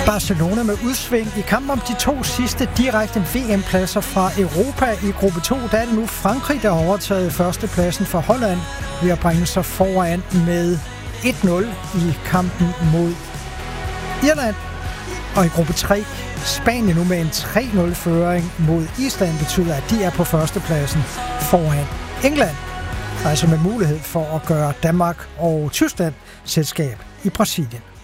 Barcelona med udsving i kampen om de 2 sidste direkte VM-pladser fra Europa i gruppe 2. Der er det nu Frankrig, der har overtaget førstepladsen for Holland ved at bringe sig foran med 1-0 i kampen mod Irland. Og i gruppe 3, Spanien nu med en 3-0-føring mod Island, betyder, at de er på førstepladsen foran England. Altså med mulighed for at gøre Danmark og Tyskland selskab i Brasilien.